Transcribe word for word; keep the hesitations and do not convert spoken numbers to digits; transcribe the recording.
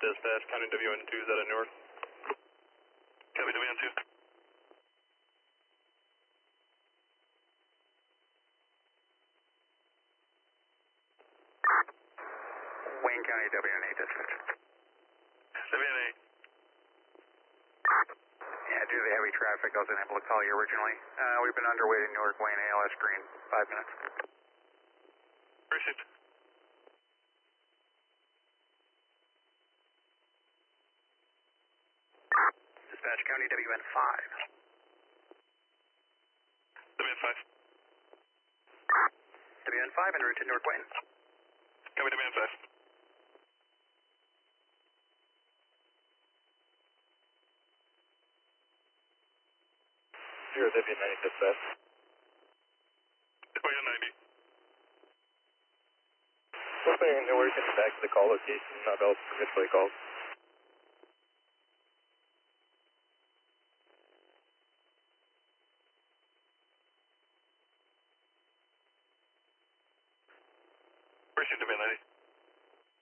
dispatch, county W N two is out of Newark. Copy W N two. Wayne County W N eight dispatch. W N eight. Yeah, due to the heavy traffic, I was unable to call you originally. Uh, we've been underway to Newark Wayne A L S Green, five minutes. Appreciate it. Dispatch County W N five. W N five. W N five en route to Newark Wayne. Copy W N five. Zero W N ninety dispatch. W N ninety. Something in Newark in the back of the call location, not all permissibly called. Appreciate W N ninety.